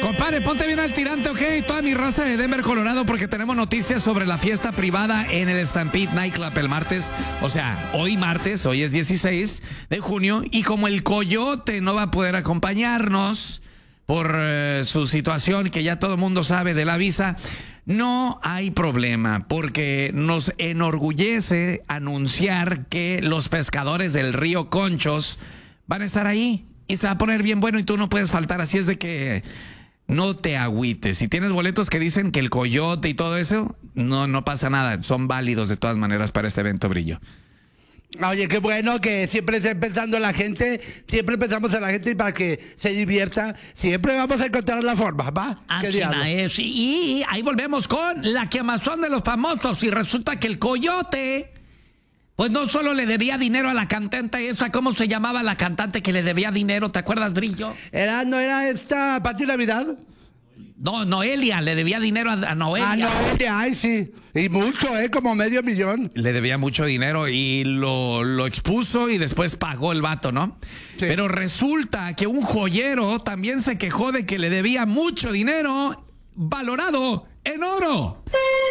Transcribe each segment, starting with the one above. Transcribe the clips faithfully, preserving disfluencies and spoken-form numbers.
Compadre, ponte bien al tirante, ¿ok? Toda mi raza de Denver, Colorado, porque tenemos noticias sobre la fiesta privada en el Stampede Nightclub el martes. O sea, hoy martes, hoy es dieciséis de junio. Y como el Coyote no va a poder acompañarnos por eh, su situación, que ya todo el mundo sabe de la visa, no hay problema, porque nos enorgullece anunciar que los pescadores del río Conchos van a estar ahí. Y se va a poner bien bueno y tú no puedes faltar. Así es de que no te agüites. Si tienes boletos que dicen que el Coyote y todo eso, no, no pasa nada. Son válidos de todas maneras para este evento, Brillo. Oye, qué bueno que siempre esté pensando en la gente, siempre pensamos en la gente y para que se divierta, siempre vamos a encontrar la forma, ¿va? ¿Qué China es? Y ahí volvemos con la quemazón de los famosos y resulta que el Coyote, pues no solo le debía dinero a la cantante esa, ¿cómo se llamaba la cantante que le debía dinero? ¿Te acuerdas, Brillo? Era, ¿no era esta Pati Navidad? No, Noelia, le debía dinero a, a Noelia. Ah, Noelia, ay, sí. Y mucho, ¿eh? Como medio millón. Le debía mucho dinero y lo, lo expuso y después pagó el vato, ¿no? Sí. Pero resulta que un joyero también se quejó de que le debía mucho dinero valorado en oro.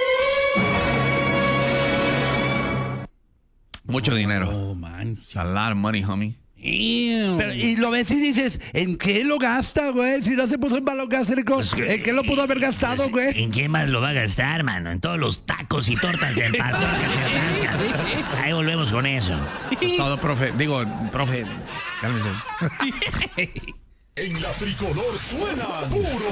Mucho dinero. Oh, man. A lot of money, homie. Pero, y lo ves y dices, ¿en qué lo gasta, güey? Si no se puso en balón gástrico, pues, ¿en qué lo pudo haber gastado, güey? ¿En qué más lo va a gastar, mano? En todos los tacos y tortas del pastor que se atascan. Ahí volvemos con eso. Eso es todo, profe. Digo, profe, cálmese. En la tricolor suena puro